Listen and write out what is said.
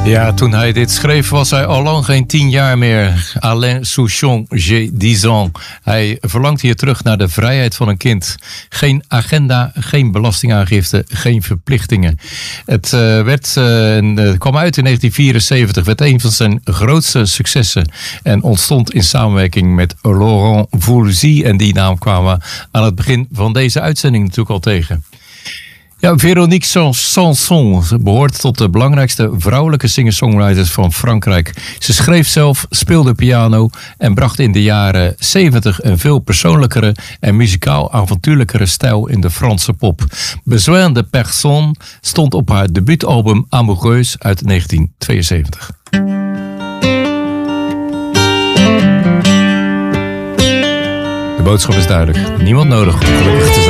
Ja, toen hij dit schreef was hij al lang geen 10 jaar meer. Alain Souchon, j'ai 10 ans. Hij verlangt hier terug naar de vrijheid van een kind. Geen agenda, geen belastingaangifte, geen verplichtingen. Het kwam uit in 1974, werd een van zijn grootste successen en ontstond in samenwerking met Laurent Voulzy. En die naam kwamen we aan het begin van deze uitzending natuurlijk al tegen. Ja, Véronique Sanson behoort tot de belangrijkste vrouwelijke singer-songwriters van Frankrijk. Ze schreef zelf, speelde piano en bracht in de jaren 70 een veel persoonlijkere en muzikaal avontuurlijkere stijl in de Franse pop. Besoin de personne stond op haar debuutalbum Amoureuse uit 1972. De boodschap is duidelijk. Niemand nodig om gelukkig te zijn.